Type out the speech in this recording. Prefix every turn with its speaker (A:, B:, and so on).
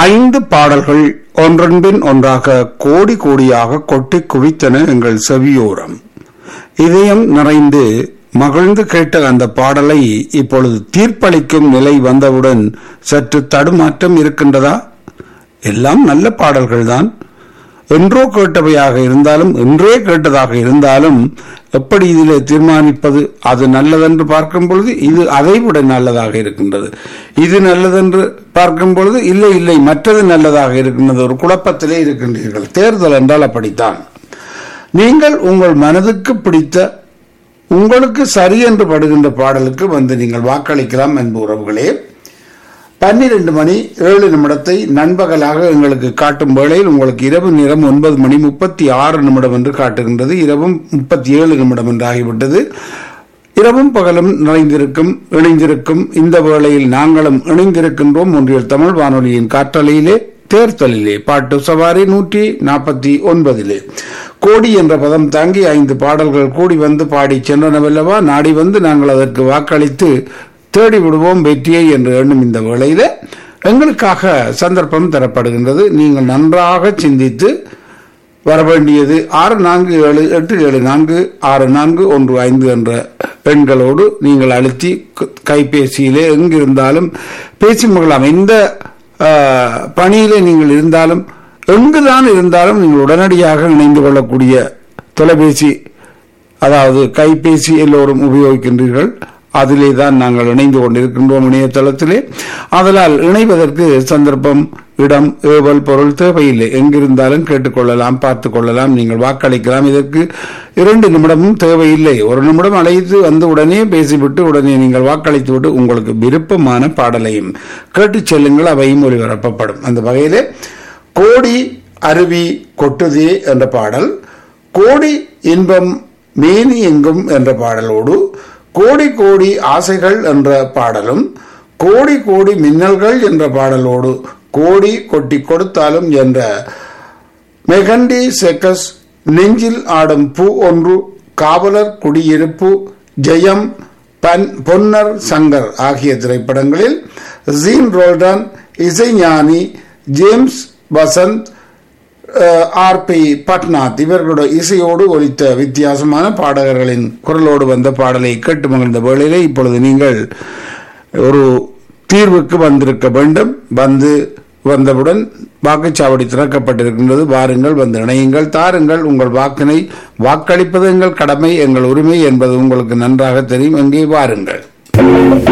A: 5 பாடல்கள் ஒன்றன்பின் ஒன்றாக கோடி கோடியாக கொட்டி குவித்தன எங்கள் செவியோரம். இதயம் நிறைந்து மகிழ்ந்து கேட்ட அந்த பாடலை இப்பொழுது தீர்ப்பளிக்கும் நிலை வந்தவுடன் சற்று தடுமாற்றம் இருக்கின்றதா? எல்லாம் நல்ல பாடல்கள்தான். என்றோ கேட்டவையாக இருந்தாலும் இன்றே கேட்டதாக இருந்தாலும் எப்படி இதிலே தீர்மானிப்பது? அது நல்லதென்று பார்க்கும் பொழுது இது அதைவிட நல்லதாக இருக்கின்றது, இது நல்லதென்று பார்க்கும் பொழுது இல்லை இல்லை மற்றது நல்லதாக இருக்கின்றது. ஒரு குழப்பத்திலே இருக்கின்றீர்கள். தேர்தல் என்றால் அப்படித்தான். நீங்கள் உங்கள் மனதுக்கு பிடித்த உங்களுக்கு சரி என்று படுகின்ற பாடலுக்கு வந்து நீங்கள் வாக்களிக்கலாம். அன்பு உறவுகளே, 12 மணி 7 நிமிடத்தை நண்பகலாக எங்களுக்கு காட்டும் வேளையில் உங்களுக்கு இரவு நேரம் 9 மணி 36 நிமிடம் என்று காட்டுகின்றது. இரவும் 37 நிமிடம் என்று ஆகிவிட்டது. இரவும் பகலும் இணைந்திருக்கும் இந்த வேளையில் நாங்களும் இணைந்திருக்கின்றோம். ஒன்றியல் தமிழ் வானொலியின் காற்றலையிலே தேர்தலிலே பாட்டு சவாரி 149 கோடி என்ற பதம் தாங்கி 5 பாடல்கள் கூடி வந்து பாடி சென்றனவல்லவா. நாடி வந்து நாங்கள் அதற்கு வாக்களித்து தேடி விடுவோம் வெற்றியை என்று எண்ணும் இந்த வேளையில எங்களுக்காக சந்தர்ப்பம் தரப்படுகின்றது. நீங்கள் நன்றாக சிந்தித்து வர வேண்டியது 6478746415 என்ற எண்களோடு நீங்கள் அழுத்தி கைபேசியிலே எங்கிருந்தாலும் பேசி மகிழலாம். இந்த பணியிலே நீங்கள் இருந்தாலும் எங்குதான் இருந்தாலும் நீங்கள் உடனடியாக இணைந்து கொள்ளக்கூடிய தொலைபேசி, அதாவது கைபேசி எல்லோரும் உபயோகிக்கின்றீர்கள். அதிலே தான் நாங்கள் இணைந்து கொண்டிருக்கின்றோம் இணையதளத்திலே. அதனால் இணைவதற்கு சந்தர்ப்பம், இடம், ஏவல், பொருள் தேவையில்லை. எங்கிருந்தாலும் கேட்டுக்கொள்ளலாம், பார்த்து கொள்ளலாம், நீங்கள் வாக்களிக்கலாம். இதற்கு 2 நிமிடமும் தேவையில்லை. 1 நிமிடம் அழைத்து வந்து உடனே பேசிவிட்டு உடனே நீங்கள் வாக்களித்து விட்டு உங்களுக்கு விருப்பமான பாடலையும் கேட்டு செல்லுங்கள். அவையும் ஒளிபரப்பப்படும். அந்த வகையிலே கோடி அருவி கொட்டுதே என்ற பாடல், கோடி இன்பம் மேனி எங்கும் என்ற பாடலோடு கோடி கோடி ஆசைகள் என்ற பாடலும், கோடி கோடி மின்னல்கள் என்ற பாடலோடு கோடி கொட்டி கொடுத்தாலும் என்ற மெகண்டி செக்கஸ், நெஞ்சில் ஆடும் பூ ஒன்று, காவலர் குடியிருப்பு, ஜெயம், பொன்னர் சங்கர் ஆகிய திரைப்படங்களில் ஜீன் ரோல்டன், இசைஞானி ஜேம்ஸ் வசந்த், ஆர்.பி. பட்நாத் இவர்களுடைய இசையோடு ஒலித்த வித்தியாசமான பாடகர்களின் குரலோடு வந்த பாடலை கேட்டு மகிழ்ந்த வேளையிலே இப்பொழுது நீங்கள் ஒரு தீர்வுக்கு வந்திருக்க வேண்டும். வந்தவுடன் வாக்குச்சாவடி திறக்கப்பட்டிருக்கின்றது. வாருங்கள், வந்து இணையுங்கள், தாருங்கள் உங்கள் வாக்கினை. வாக்களிப்பது எங்கள் கடமை, எங்கள் உரிமை என்பது உங்களுக்கு நன்றாக தெரியும். எங்கே வாருங்கள்.